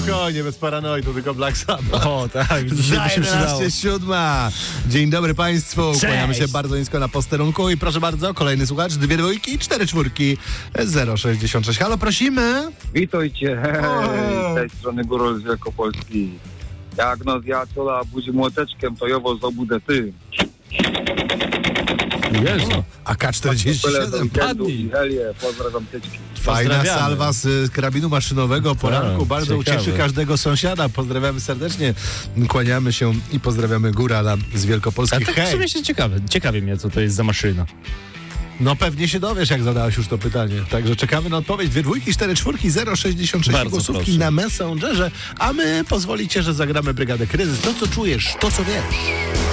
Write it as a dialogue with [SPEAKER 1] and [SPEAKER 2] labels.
[SPEAKER 1] spokojnie, bez paranoi, to tylko Black Sabbath.
[SPEAKER 2] O, tak.
[SPEAKER 1] Za 11:07. Dzień dobry Państwu.
[SPEAKER 2] Cześć.
[SPEAKER 1] Kłaniamy się bardzo nisko na posterunku i proszę bardzo, kolejny słuchacz, 2 dwójki, 4 czwórki, 066. Halo, prosimy.
[SPEAKER 3] Witajcie, z tej strony Górol z Wielkopolski. Jak no zjaczola budzi młoteczkiem, to jowo zobudę ty.
[SPEAKER 2] Jezu.
[SPEAKER 1] AK-47.
[SPEAKER 2] Padnij.
[SPEAKER 3] Helię, pozdrawiam tyczki.
[SPEAKER 1] Fajna
[SPEAKER 2] Pozdrawiamy.
[SPEAKER 1] salwa z karabinu maszynowego poranku.
[SPEAKER 2] Tak,
[SPEAKER 1] Bardzo
[SPEAKER 2] ciekawe.
[SPEAKER 1] ucieszy każdego sąsiada. Pozdrawiamy serdecznie. Kłaniamy się i pozdrawiamy Górala z
[SPEAKER 2] A
[SPEAKER 1] Wielkopolski.
[SPEAKER 2] to w
[SPEAKER 1] Hej!
[SPEAKER 2] sumie się ciekawi mnie, co to jest za maszyna.
[SPEAKER 1] No pewnie się dowiesz, jak zadałeś już to pytanie. Także czekamy na odpowiedź. 2 dwójki, 4 czwórki, 066
[SPEAKER 2] Bardzo
[SPEAKER 1] głosówki
[SPEAKER 2] proszę.
[SPEAKER 1] na Messengerze. A my pozwolicie, że zagramy Brygadę Kryzys. To, co czujesz, to, co wiesz.